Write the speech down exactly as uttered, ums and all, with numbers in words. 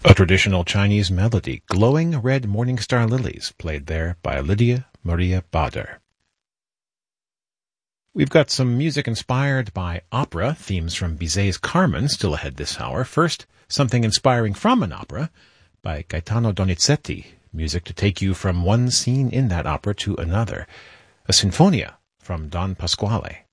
A traditional Chinese melody, Glowing Red Morning Star Lilies, played there by Lydia Maria Bader. We've got some music inspired by opera, themes from Bizet's Carmen, still ahead this hour. First, something inspiring from an opera by Gaetano Donizetti, music to take you from one scene in that opera to another. A sinfonia from Don Pasquale.